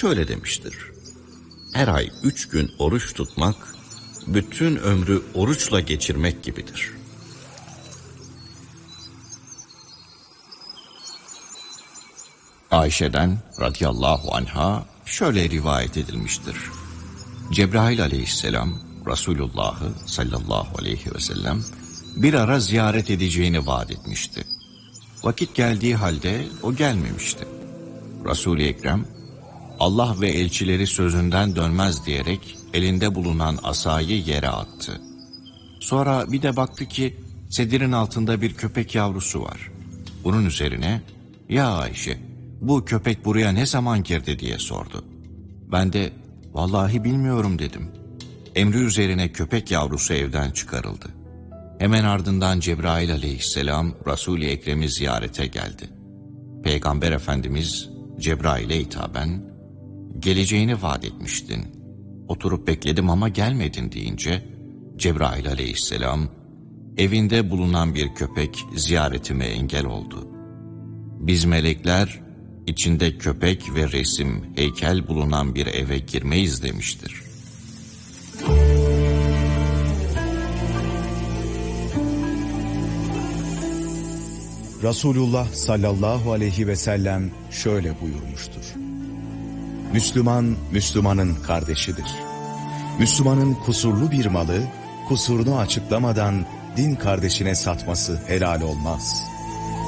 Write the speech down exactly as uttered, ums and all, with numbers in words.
şöyle demiştir: her ay üç gün oruç tutmak, bütün ömrü oruçla geçirmek gibidir. Ayşe'den radıyallahu anha şöyle rivayet edilmiştir: Cebrail aleyhisselam Resulullah'ı sallallahu aleyhi ve sellem bir ara ziyaret edeceğini vaat etmişti. Vakit geldiği halde o gelmemişti. Resul-i Ekrem, Allah ve elçileri sözünden dönmez diyerek elinde bulunan asayı yere attı. Sonra bir de baktı ki sedirin altında bir köpek yavrusu var. Bunun üzerine, ya Ayşe, bu köpek buraya ne zaman girdi diye sordu. Ben de vallahi bilmiyorum dedim. Emri üzerine köpek yavrusu evden çıkarıldı. Hemen ardından Cebrail aleyhisselam Resul-i Ekrem'i ziyarete geldi. Peygamber Efendimiz Cebrail'e hitaben, geleceğini vaat etmiştin, oturup bekledim ama gelmedin deyince, Cebrail aleyhisselam, evinde bulunan bir köpek ziyaretime engel oldu. Biz melekler, içinde köpek ve resim, heykel bulunan bir eve girmeyiz demiştir. Resulullah sallallahu aleyhi ve sellem şöyle buyurmuştur: Müslüman, Müslümanın kardeşidir. Müslümanın kusurlu bir malı, kusurunu açıklamadan din kardeşine satması helal olmaz.